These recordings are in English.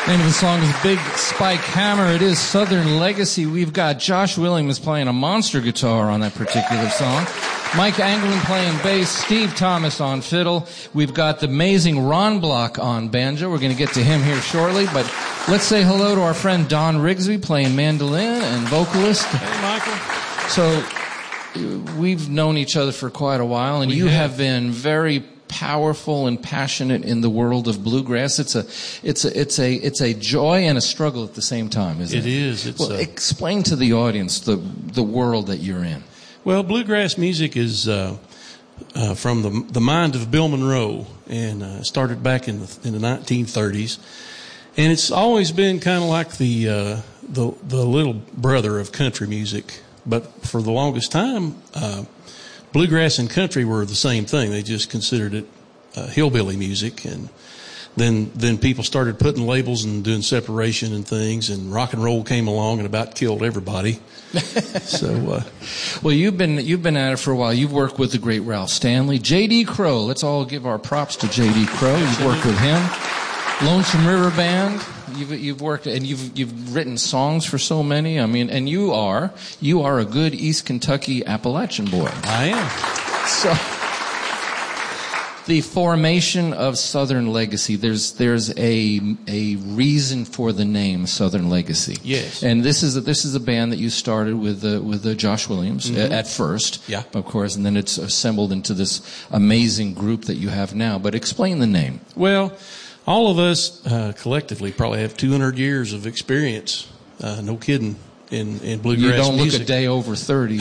Name of the song is Big Spike Hammer. It is Southern Legacy. We've got Josh Williams playing a monster guitar on that particular song. Mike Anglin playing bass, Steve Thomas on fiddle. We've got the amazing Ron Block on banjo. We're going to get to him here shortly, but let's say hello to our friend Don Rigsby playing mandolin and vocalist. Hey, Michael. So we've known each other for quite a while, and you have been very powerful and passionate in the world of bluegrass. It's a joy and a struggle at the same time, isn't it? It is. Well, explain to the audience the world that you're in. Well, bluegrass music is from the mind of Bill Monroe, and started back in the 1930s, and it's always been kind of like the little brother of country music. But for the longest time, bluegrass and country were the same thing. They just considered it hillbilly music, and then people started putting labels and doing separation and things, and rock and roll came along and about killed everybody. So, well, you've been at it for a while. You've worked with the great Ralph Stanley, J.D. Crowe. Let's all give our props to J.D. Crowe. You've worked with him. Lonesome River Band. You've worked and you've written songs for so many. I mean, and you are a good East Kentucky Appalachian boy. I am. So, the formation of Southern Legacy. There's a reason for the name Southern Legacy. Yes. And this is a band that you started with Josh Williams at first. Yeah. Of course, and then it's assembled into this amazing group that you have now. But explain the name. Well, all of us collectively probably have 200 years of experience. No kidding. In bluegrass music. You don't look a day over 30.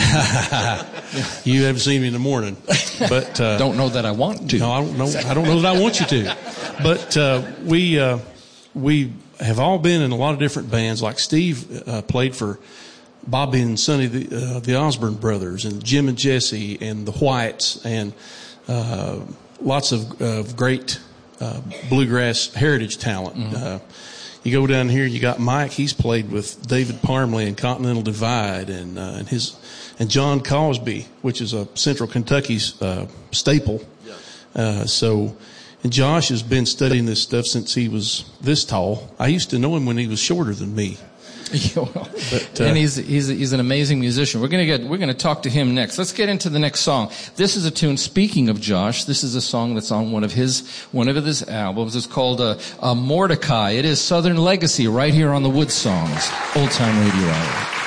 You haven't seen me in the morning, but don't know that I want to. No, I don't know that I want you to. But we have all been in a lot of different bands. Like Steve played for Bobby and Sonny, the Osborne brothers, and Jim and Jesse, and the Whites, and lots of great bluegrass heritage talent. Mm-hmm. You go down here, you got Mike. He's played with David Parmley and Continental Divide, and John Cosby, which is a Central Kentucky's staple. Yeah. And Josh has been studying this stuff since he was this tall. I used to know him when he was shorter than me. And he's an amazing musician. We're gonna talk to him next. Let's get into the next song. This is a tune. Speaking of Josh, this is a song that's on one of his albums. It's called Mordecai. It is Southern Legacy right here on the Wood Songs Old Time Radio Hour.